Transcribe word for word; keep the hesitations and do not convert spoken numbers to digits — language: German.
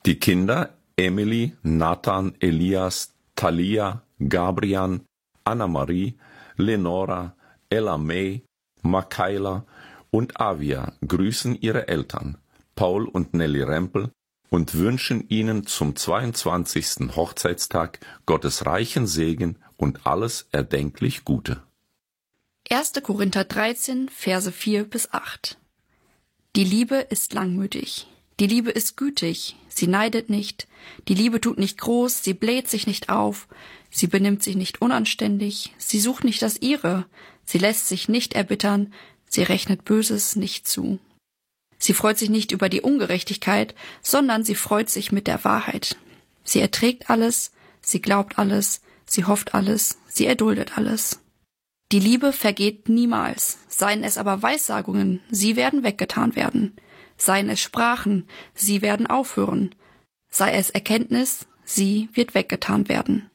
Die Kinder Emily, Nathan, Elias, Thalia, Gabriel, Anna-Marie, Lenora, Ella May, Makaila und Avia grüßen ihre Eltern, Paul und Nelly Rempel, und wünschen ihnen zum zweiundzwanzigsten Hochzeitstag Gottes reichen Segen und alles erdenklich Gute. erster Korinther dreizehn, Verse vier bis acht. Die Liebe ist langmütig, die Liebe ist gütig, sie neidet nicht, die Liebe tut nicht groß, sie bläht sich nicht auf, sie benimmt sich nicht unanständig, sie sucht nicht das Ihre, sie lässt sich nicht erbittern, sie rechnet Böses nicht zu. Sie freut sich nicht über die Ungerechtigkeit, sondern sie freut sich mit der Wahrheit. Sie erträgt alles, sie glaubt alles, sie hofft alles, sie erduldet alles. Die Liebe vergeht niemals, seien es aber Weissagungen, sie werden weggetan werden. Seien es Sprachen, sie werden aufhören. Sei es Erkenntnis, sie wird weggetan werden.